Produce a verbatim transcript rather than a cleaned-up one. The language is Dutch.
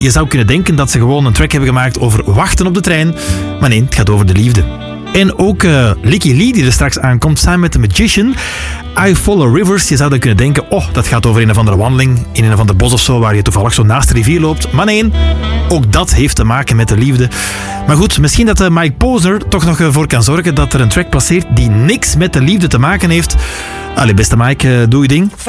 Je zou kunnen denken dat ze gewoon een track hebben gemaakt over wachten op de trein. Maar nee, het gaat over de liefde. En ook uh, Licky Lee, die er straks aankomt, samen met The Magician. I Follow Rivers. Je zou dan kunnen denken, oh, dat gaat over een of andere wandeling in een of ander bos of zo, waar je toevallig zo naast de rivier loopt. Maar nee, ook dat heeft te maken met de liefde. Maar goed, misschien dat uh, Mike Posner toch nog uh, voor kan zorgen dat er een track passeert die niks met de liefde te maken heeft. Allee, beste Mike, uh, doe je ding.